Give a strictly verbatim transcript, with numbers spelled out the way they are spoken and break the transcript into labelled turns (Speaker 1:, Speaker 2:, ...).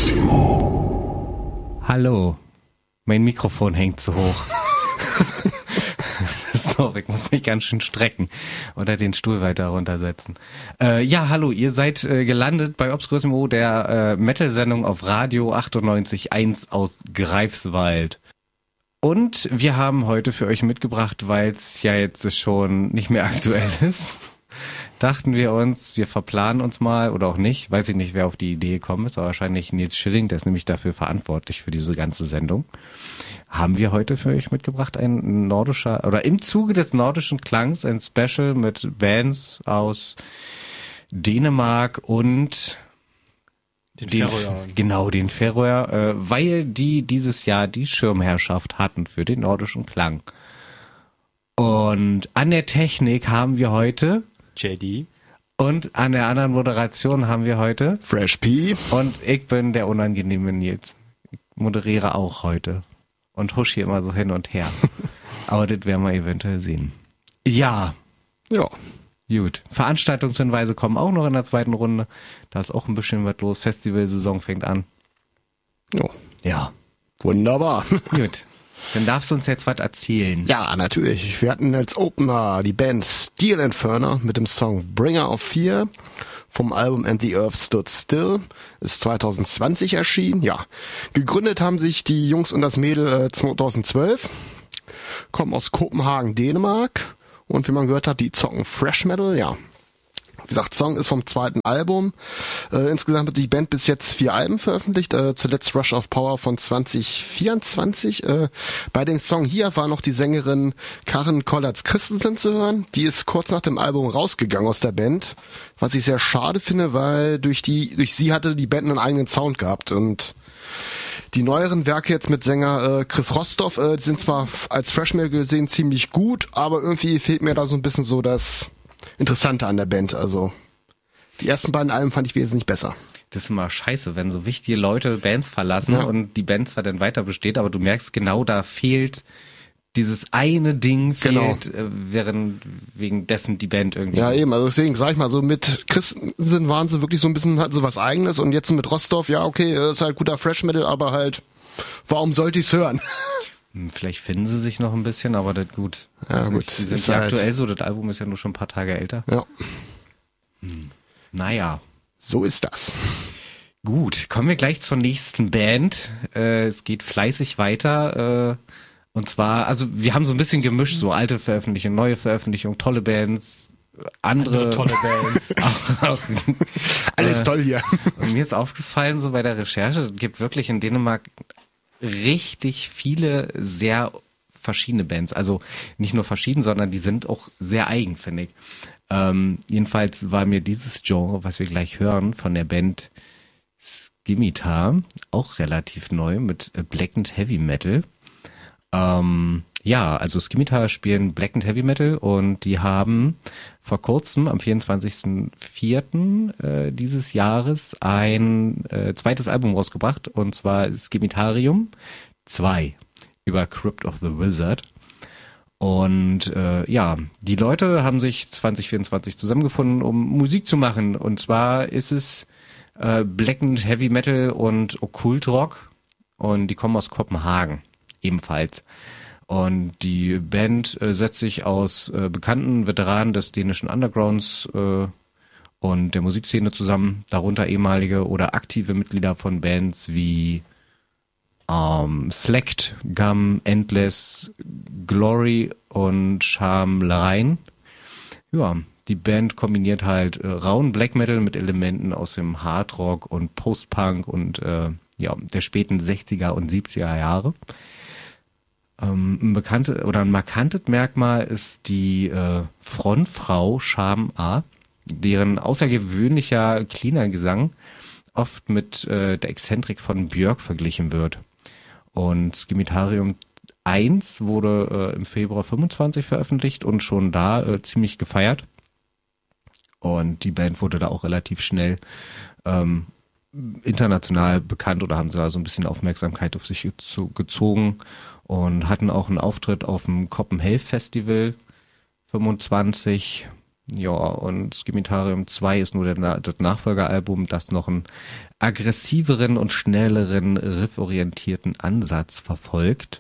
Speaker 1: Obscurísimo.
Speaker 2: Hallo. Mein Mikrofon hängt zu hoch. So, ich muss mich ganz schön strecken oder den Stuhl weiter runtersetzen. Äh, ja, hallo, ihr seid äh, gelandet bei Obscurísimo, der äh, Metal-Sendung auf Radio achtundneunzig Komma eins aus Greifswald. Und wir haben heute für euch mitgebracht, weil es ja jetzt schon nicht mehr aktuell ist, dachten wir uns, wir verplanen uns mal oder auch nicht. Weiß ich nicht, wer auf die Idee gekommen ist, aber wahrscheinlich Nils Schilling, der ist nämlich dafür verantwortlich für diese ganze Sendung. Haben wir heute für euch mitgebracht ein nordischer, oder im Zuge des nordischen Klangs ein Special mit Bands aus Dänemark und
Speaker 3: den,
Speaker 2: den
Speaker 3: Färöern.
Speaker 2: Genau, den Färöer, äh, weil die dieses Jahr die Schirmherrschaft hatten für den nordischen Klang. Und an der Technik haben wir heute
Speaker 3: J D.
Speaker 2: Und an der anderen Moderation haben wir heute
Speaker 4: Fresh P.
Speaker 2: Und ich bin der unangenehme Nils. Ich moderiere auch heute. Und husch hier immer so hin und her. Aber das werden wir eventuell sehen. Ja.
Speaker 4: Ja.
Speaker 2: Gut. Veranstaltungshinweise kommen auch noch in der zweiten Runde. Da ist auch ein bisschen was los. Festivalsaison fängt an.
Speaker 4: Ja.
Speaker 2: Ja.
Speaker 4: Wunderbar.
Speaker 2: Gut. Dann darfst du uns jetzt was erzählen.
Speaker 4: Ja, natürlich. Wir hatten als Opener die Band Steel Inferno mit dem Song Bringer of Fear vom Album And the Earth Stood Still. Ist zwanzig zwanzig erschienen. Ja. Gegründet haben sich die Jungs und das Mädel äh, zwanzig zwölf. Kommen aus Kopenhagen, Dänemark. Und wie man gehört hat, die zocken Thrash Metal. Ja. Wie gesagt, Song ist vom zweiten Album. Äh, insgesamt hat die Band bis jetzt vier Alben veröffentlicht. Äh, zuletzt Rush of Power von zwanzig vierundzwanzig. Äh, bei dem Song hier war noch die Sängerin Karen Collards Christensen zu hören. Die ist kurz nach dem Album rausgegangen aus der Band. Was ich sehr schade finde, weil durch die durch sie hatte die Band einen eigenen Sound gehabt. Und die neueren Werke jetzt mit Sänger äh, Chris Rostov äh, die sind zwar als Thrash Metal gesehen ziemlich gut, aber irgendwie fehlt mir da so ein bisschen so das Interessante an der Band. Also die ersten beiden Alben fand ich wesentlich besser.
Speaker 2: Das ist immer scheiße, wenn so wichtige Leute Bands verlassen
Speaker 4: Ja.
Speaker 2: und die Band zwar dann weiter besteht, aber du merkst genau, da fehlt dieses eine Ding,
Speaker 4: Genau.
Speaker 2: fehlt, äh, während wegen dessen die Band irgendwie.
Speaker 4: Ja,
Speaker 2: so.
Speaker 4: eben, also deswegen sag ich mal, so mit Christensen waren sie wirklich so ein bisschen, hatten sie was Eigenes und jetzt mit Rostov, ja okay, ist halt guter Thrash Metal, aber halt, warum sollte ich's hören?
Speaker 2: Hm, Vielleicht finden sie sich noch ein bisschen, aber das gut.
Speaker 4: Ja,
Speaker 2: Also
Speaker 4: gut,
Speaker 2: Die sind
Speaker 4: ist
Speaker 2: ja
Speaker 4: halt-
Speaker 2: aktuell so, das Album ist ja nur schon ein paar Tage älter.
Speaker 4: Ja,
Speaker 2: Naja.
Speaker 4: so ist das.
Speaker 2: Gut, kommen wir gleich zur nächsten Band. Äh, es geht fleißig weiter. Äh, und zwar, also wir haben so ein bisschen gemischt, so alte Veröffentlichungen, neue Veröffentlichungen, tolle Bands, andere,
Speaker 3: Andere tolle Bands.
Speaker 2: auch, auch,
Speaker 4: Alles
Speaker 2: Äh,
Speaker 4: toll hier.
Speaker 2: Und mir ist aufgefallen, so bei der Recherche, es gibt wirklich in Dänemark richtig viele sehr verschiedene Bands. Also nicht nur verschieden, sondern die sind auch sehr eigen, finde ich. Ähm, jedenfalls war mir dieses Genre, was wir gleich hören, von der Band Scimitar, auch relativ neu mit Black and Heavy Metal. Ähm, ja, also Scimitar spielen Black and Heavy Metal und die haben vor kurzem, am vierundzwanzigsten vierten Äh, dieses Jahres, ein äh, zweites Album rausgebracht, und zwar Scimitarium zwei über Crypt of the Wizard. Und äh, ja, die Leute haben sich zwanzig vierundzwanzig zusammengefunden, um Musik zu machen. Und zwar ist es äh, Black and Heavy Metal und Okkultrock. Und die kommen aus Kopenhagen ebenfalls. Und die Band äh, setzt sich aus äh, bekannten Veteranen des dänischen Undergrounds äh, und der Musikszene zusammen, darunter ehemalige oder aktive Mitglieder von Bands wie ähm, Slect, Gum, Endless, Glory und Schamlerein. Ja, die Band kombiniert halt äh, rauen Black Metal mit Elementen aus dem Hardrock und Post-Punk und äh, ja, der späten sechziger und siebziger Jahre. Ähm, ein bekannte oder ein markantes Merkmal ist die äh, Frontfrau Sham A, deren außergewöhnlicher cleaner Gesang oft mit äh, der Exzentrik von Björk verglichen wird. Und Scimitarium eins wurde äh, im Februar fünfundzwanzig veröffentlicht und schon da äh, ziemlich gefeiert. Und die Band wurde da auch relativ schnell ähm, international bekannt oder haben da so ein bisschen Aufmerksamkeit auf sich gezo- gezogen und hatten auch einen Auftritt auf dem Copenhagen Festival fünfundzwanzig. Ja, und Skimitarrium zwei ist nur der, Na- das Nachfolgeralbum, das noch einen aggressiveren und schnelleren, rifforientierten Ansatz verfolgt.